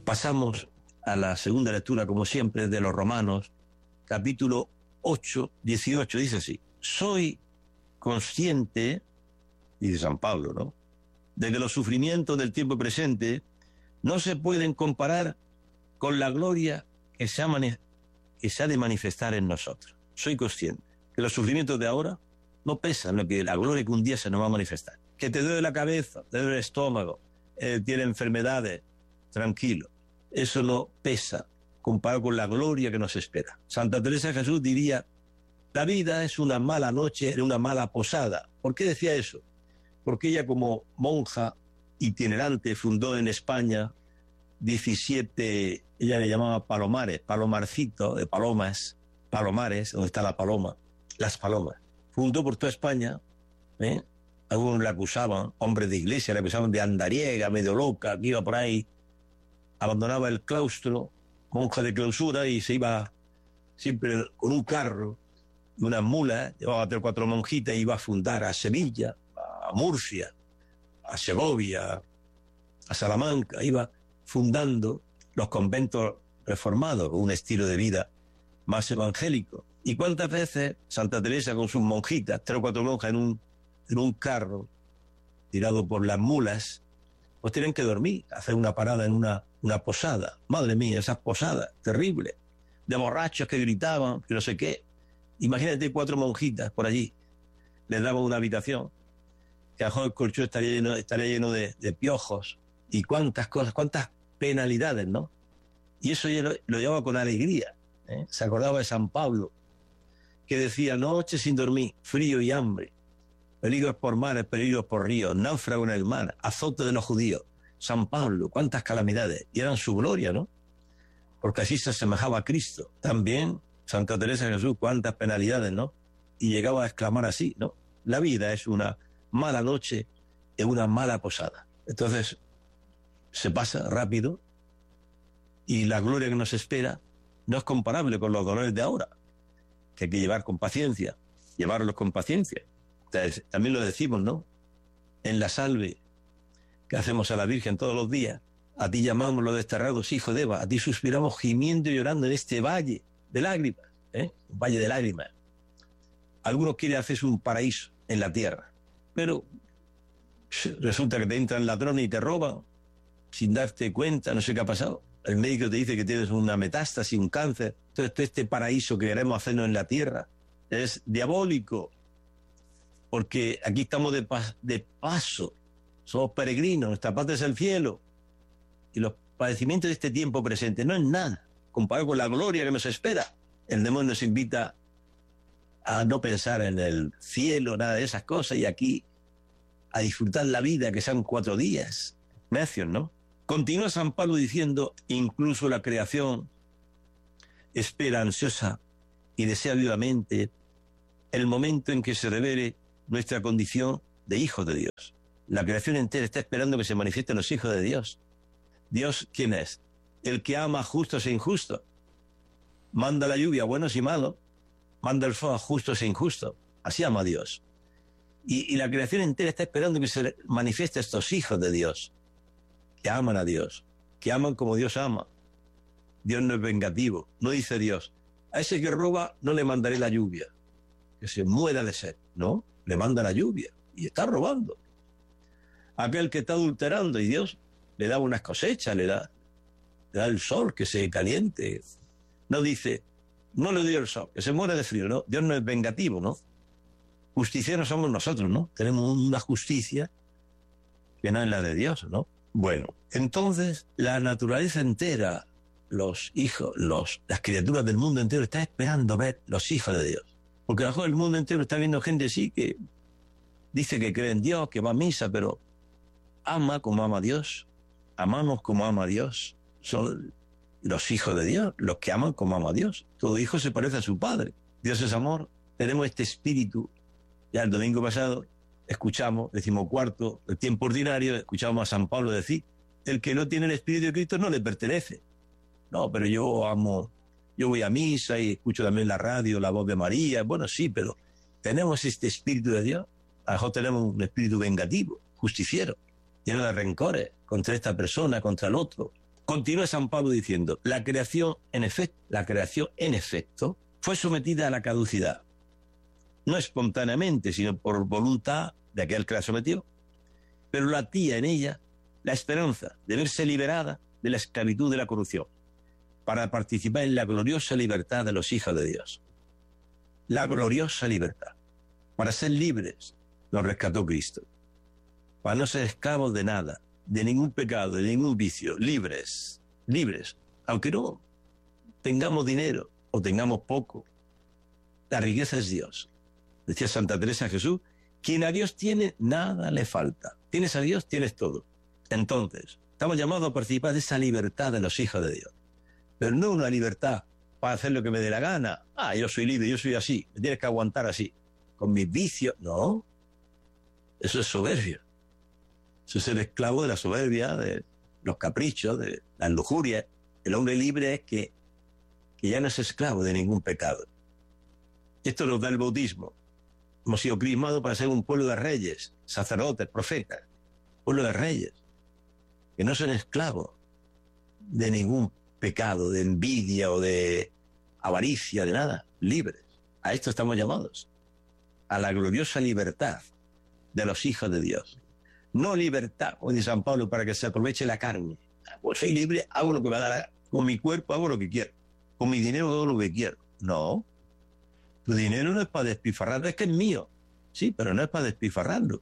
Pasamos a la segunda lectura, como siempre, de los Romanos, capítulo 8, 18, dice así: soy consciente, dice San Pablo, ¿no?, de que los sufrimientos del tiempo presente no se pueden comparar con la gloria que se ha de manifestar en nosotros. Soy consciente que los sufrimientos de ahora no pesan lo que la gloria que un día se nos va a manifestar. Que te duele la cabeza, te duele el estómago, tiene enfermedades, tranquilo. Eso no pesa comparado con la gloria que nos espera. Santa Teresa de Jesús diría: la vida es una mala noche en una mala posada. ¿Por qué decía eso? Porque ella, como monja itinerante, fundó en España 17, ella le llamaba palomares, palomarcito de palomas, palomares, donde está la paloma, las palomas. Fundó por toda España, algunos la acusaban, hombres de iglesia, la acusaban de andariega, medio loca, que iba por ahí, abandonaba el claustro, monja de clausura, y se iba siempre con un carro y unas mulas, llevaba 3 o 4 monjitas, y iba a fundar a Sevilla, a Murcia, a Segovia, a Salamanca, iba fundando los conventos reformados, con un estilo de vida más evangélico. ¿Y cuántas veces Santa Teresa con sus monjitas, 3 o 4 monjas en un carro, tirado por las mulas, pues tienen que dormir, hacer una parada en una posada? Madre mía, esas posadas terribles, de borrachos que gritaban, que no sé qué. Imagínate 4 monjitas por allí, les daban una habitación, que a lo mejor el colchón estaría lleno de piojos, y cuántas cosas, cuántas penalidades, ¿no? Y eso ya lo llevaba con alegría, ¿eh? Se acordaba de San Pablo, que decía: noche sin dormir, frío y hambre, peligros por mares, peligros por ríos, náufrago en el mar, azote de los judíos. San Pablo, cuántas calamidades, y eran su gloria, ¿no? Porque así se asemejaba a Cristo. También Santa Teresa de Jesús, cuántas penalidades, ¿no? Y llegaba a exclamar así, ¿no? La vida es una mala noche en una mala posada. Entonces se pasa rápido, y la gloria que nos espera no es comparable con los dolores de ahora, que hay que llevar con paciencia, llevarlos con paciencia. Entonces, también lo decimos, ¿no?, en la salve que hacemos a la Virgen todos los días: a ti llamamos los desterrados, hijo de Eva, a ti suspiramos gimiendo y llorando en este valle de lágrimas, un valle de lágrimas. Algunos quieren hacerse un paraíso en la tierra, pero resulta que te entran ladrones y te roban sin darte cuenta, no sé qué ha pasado. El médico te dice que tienes una metástasis, un cáncer. Entonces, este paraíso que queremos hacernos en la tierra es diabólico, porque aquí estamos de paso, somos peregrinos, nuestra patria es el cielo, y los padecimientos de este tiempo presente no es nada comparado con la gloria que nos espera. El demonio nos invita a no pensar en el cielo, nada de esas cosas, y aquí a disfrutar la vida, que sean 4 días. Necios, ¿no? Continúa San Pablo diciendo: incluso la creación espera ansiosa y desea vivamente el momento en que se revele nuestra condición de hijos de Dios. La creación entera está esperando que se manifiesten los hijos de Dios. ¿Dios quién es? El que ama a justos e injustos. Manda la lluvia a buenos y malos, manda el fuego a justos e injustos. Así ama a Dios. Y la creación entera está esperando que se manifiesten estos hijos de Dios, que aman a Dios, que aman como Dios ama. Dios no es vengativo. No dice Dios: a ese que roba no le mandaré la lluvia, que se muera de sed. No, le manda la lluvia, y está robando. Aquel que está adulterando, y Dios le da unas cosechas, le da el sol, que se caliente. No dice: no le doy el sol, que se muera de frío. No, Dios no es vengativo, ¿no? Justicieros somos nosotros, ¿no? Tenemos una justicia que no es la de Dios, ¿no? Bueno, entonces la naturaleza entera, los hijos, las criaturas del mundo entero están esperando ver los hijos de Dios. Porque a lo mejor el mundo entero está viendo gente sí que dice que cree en Dios, que va a misa, pero ama como ama a Dios. Amamos como ama a Dios. Son los hijos de Dios, los que aman como ama a Dios. Todo hijo se parece a su padre. Dios es amor. Tenemos este espíritu. Ya el domingo pasado escuchamos, 14º, el tiempo ordinario, escuchamos a San Pablo decir: el que no tiene el Espíritu de Cristo no le pertenece. No, pero yo amo, yo voy a misa y escucho también la radio, la voz de María. Bueno, sí, pero tenemos este Espíritu de Dios. A lo mejor tenemos un espíritu vengativo, justiciero, lleno de rencores contra esta persona, contra el otro. Continúa San Pablo diciendo, la creación en efecto fue sometida a la caducidad, no espontáneamente, sino por voluntad de aquel que la sometió, pero latía en ella la esperanza de verse liberada de la esclavitud de la corrupción, para participar en la gloriosa libertad de los hijos de Dios. La gloriosa libertad. Para ser libres nos rescató Cristo. Para no ser esclavos de nada, de ningún pecado, de ningún vicio, libres, aunque no tengamos dinero o tengamos poco. La riqueza es Dios. Decía Santa Teresa de Jesús, quien a Dios tiene, nada le falta. Tienes a Dios, tienes todo. Entonces, estamos llamados a participar de esa libertad de los hijos de Dios. Pero no una libertad para hacer lo que me dé la gana. Yo soy libre, yo soy así, me tienes que aguantar así. Con mis vicios, no. Eso es soberbia. Eso es ser esclavo de la soberbia, de los caprichos, de las lujurias. El hombre libre es que ya no es esclavo de ningún pecado. Esto nos da el bautismo. Hemos sido crismados para ser un pueblo de reyes, sacerdotes, profetas. Pueblo de reyes. Que no son esclavos de ningún pecado, de envidia o de avaricia, de nada. Libres. A esto estamos llamados. A la gloriosa libertad de los hijos de Dios. No libertad, como dice San Pablo, para que se aproveche la carne. Pues soy libre, hago lo que me da la gana. Con mi cuerpo hago lo que quiero. Con mi dinero hago lo que quiero. No. Tu dinero no es para despilfarrarlo, es que es mío. Sí, pero no es para despilfarrarlo.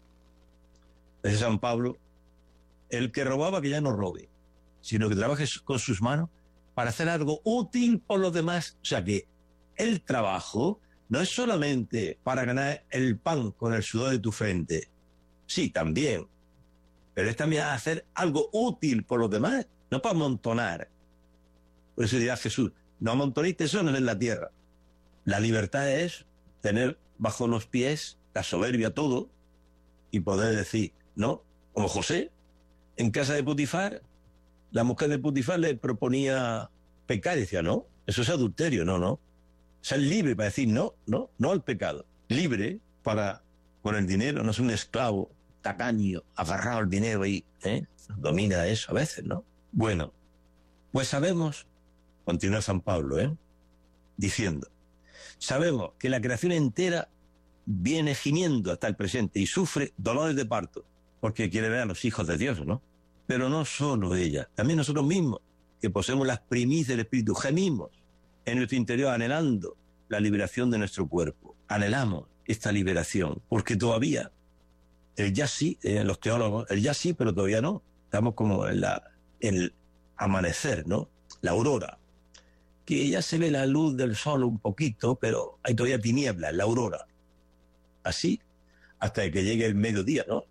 Dice San Pablo, el que robaba que ya no robe, sino que trabaje con sus manos para hacer algo útil por los demás. O sea que el trabajo no es solamente para ganar el pan con el sudor de tu frente. Sí, también. Pero es también hacer algo útil por los demás, no para amontonar. Por eso dirá Jesús, no amontonéis tesoros en la tierra. La libertad es tener bajo los pies la soberbia, todo, y poder decir, no, como José, en casa de Potifar, la mujer de Potifar le proponía pecar y decía, no, eso es adulterio, no. Ser libre para decir no al pecado. Libre para, con el dinero, no ser un esclavo tacaño, agarrado al dinero y domina eso a veces, ¿no? Bueno, pues sabemos, continúa San Pablo, diciendo, sabemos que la creación entera viene gimiendo hasta el presente y sufre dolores de parto, porque quiere ver a los hijos de Dios, ¿no? Pero no solo ella, también nosotros mismos, que poseemos las primicias del Espíritu, gemimos en nuestro interior anhelando la liberación de nuestro cuerpo. Anhelamos esta liberación, porque todavía, el ya sí, los teólogos, el ya sí, pero todavía no. Estamos como en el amanecer, ¿no? La aurora, que ya se ve la luz del sol un poquito, pero hay todavía tinieblas, la aurora. Así, hasta que llegue el mediodía, ¿no?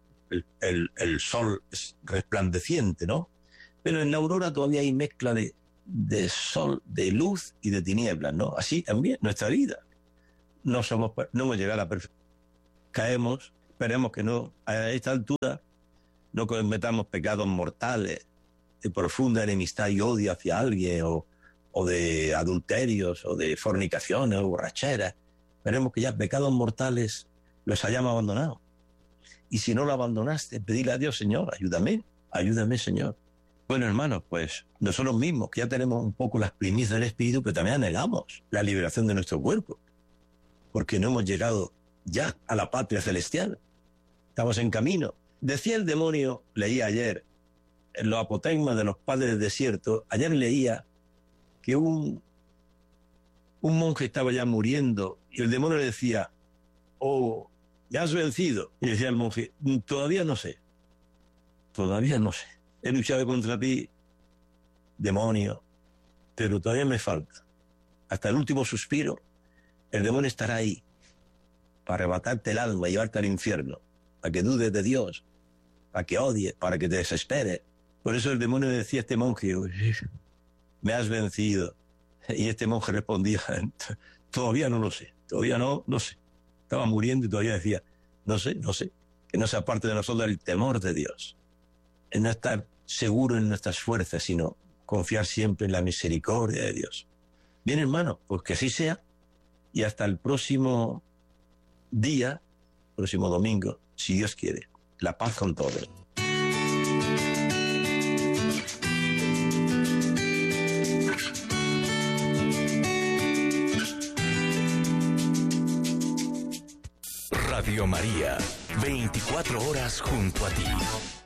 El sol es resplandeciente, ¿no? Pero en la aurora todavía hay mezcla de sol, de luz y de tinieblas, ¿no? Así también nuestra vida. No hemos llegado a la perfección. Caemos, esperemos que no, a esta altura, no cometamos pecados mortales, de profunda enemistad y odio hacia alguien, o de adulterios, o de fornicaciones, o borracheras. Esperemos que ya pecados mortales los hayamos abandonado. Y si no lo abandonaste, pedile a Dios, Señor, ayúdame, Señor. Bueno, hermanos, pues nosotros mismos, que ya tenemos un poco las primicias del Espíritu, pero también anhelamos la liberación de nuestro cuerpo, porque no hemos llegado ya a la patria celestial. Estamos en camino. Decía el demonio, leía ayer, en los apotegmas de los padres del desierto, ayer leía que un monje estaba ya muriendo y el demonio le decía, oh, me has vencido. Y decía el monje, todavía no sé. He luchado contra ti, demonio, pero todavía me falta. Hasta el último suspiro, el demonio estará ahí para arrebatarte el alma y llevarte al infierno, para que dudes de Dios, para que odies, para que te desesperes. Por eso el demonio decía a este monje, me has vencido. Y este monje respondía, todavía no lo sé, todavía no sé. Estaba muriendo y todavía decía, no sé, que no sea parte de nosotros el temor de Dios. En no estar seguro en nuestras fuerzas, sino confiar siempre en la misericordia de Dios. Bien, hermano, pues que así sea. Y hasta el próximo día, próximo domingo, si Dios quiere. La paz con todos. Radio María, 24 horas junto a ti.